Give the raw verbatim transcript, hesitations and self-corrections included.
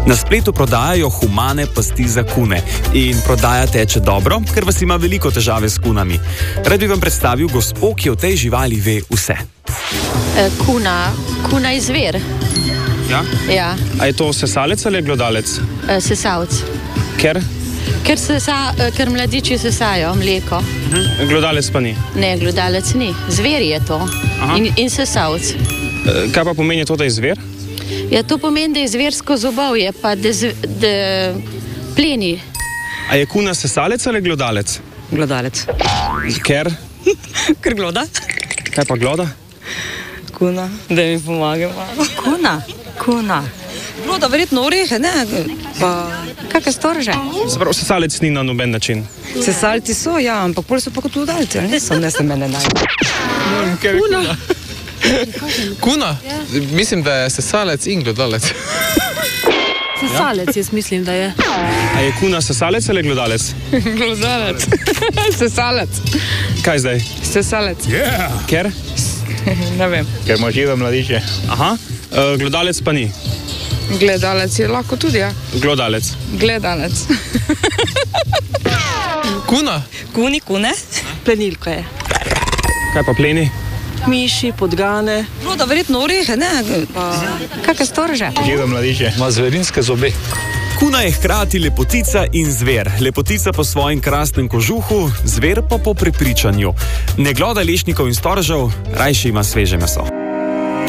Na spletu prodajajo humane pasti za kune in prodaja teče dobro, ker vas ima veliko težave s kunami. Rad bi vam predstavil gospo, ki o tej živali ve vse. E, kuna, kuna je zver. Ja? Ja, A je to sesalec ali glodalec? e, sesalc. Ker? Ker, sesa, e, ker mladiči sesajo mleko. Mhm. Glodalec pa ni. Ne, glodalec ni. Zver je to. In, in sesalc. E, Kaj pa pomeni to, da je zver? Ja, to pomeni, da je zversko zobovje, pa da, z, da pleni. A je kuna sesalec ali glodalec? Glodalec. Ker? Ker gloda. Kaj pa gloda? Kuna, da mi pomaga malo. Kuna, kuna. Gloda verjetno orehe, ne? Pa kakšne storže? Zapravo, sesalec ni na noben način. Sesalci so, ja, ampak pol so pa kot glodalci, ali ne so, ne se mene naj. Kuna. Kuna? Mislim, da je sesalec in glodalec. Sesalec, jaz mislim, da je. A je kuna sesalec ali glodalec? Glodalec. Sesalec. Kaj zdaj? Sesalec. Ker? Ne vem. Ker ima žive mladiče. Aha. E, glodalec pa ni. Gledalec je lahko tudi, ja. Glodalec. Gledalec. Kuna? Kuni, kune. Plenilko je. Kaj pa pleni? Miši, podgane. Gloda verjetno orehe, ne? Pa kakšne storže? Žive mladiče. Ima zverinske zobe. Kuna je hkrati lepotica in zver. Lepotica po svojem krasnem kožuhu, zver pa po prepričanju. Ne gloda lešnikov in storžev, rajši ima sveže meso.